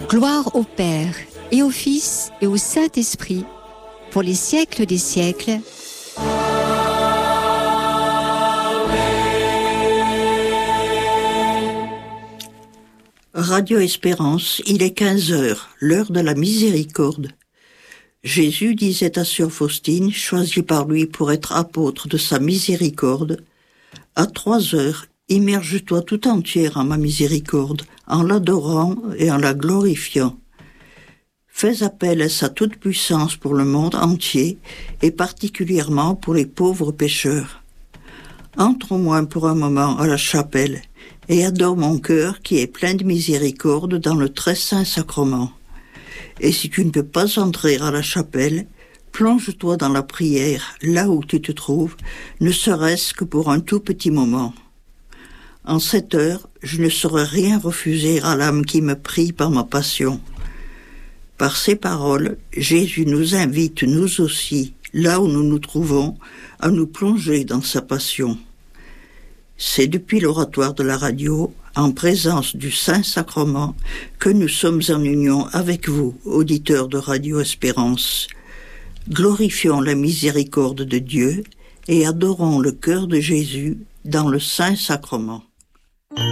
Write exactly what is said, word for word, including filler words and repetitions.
Gloire au Père, et au Fils, et au Saint-Esprit, pour les siècles des siècles. Radio Espérance, il est quinze heures, l'heure de la miséricorde. Jésus disait à sœur Faustine, choisie par lui pour être apôtre de sa miséricorde, « À trois heures, immerge-toi tout entière en ma miséricorde, en l'adorant et en la glorifiant. Fais appel à sa toute-puissance pour le monde entier et particulièrement pour les pauvres pécheurs. Entre au moins pour un moment à la chapelle et adore mon cœur qui est plein de miséricorde dans le très saint sacrement. Et si tu ne peux pas entrer à la chapelle, plonge-toi dans la prière là où tu te trouves, ne serait-ce que pour un tout petit moment. En cette heure, je ne saurais rien refuser à l'âme qui me prie par ma passion. Par ces paroles, Jésus nous invite, nous aussi, là où nous nous trouvons, à nous plonger dans sa passion. C'est depuis l'oratoire de la radio, en présence du Saint-Sacrement, que nous sommes en union avec vous, auditeurs de Radio Espérance. Glorifions la miséricorde de Dieu et adorons le cœur de Jésus dans le Saint-Sacrement.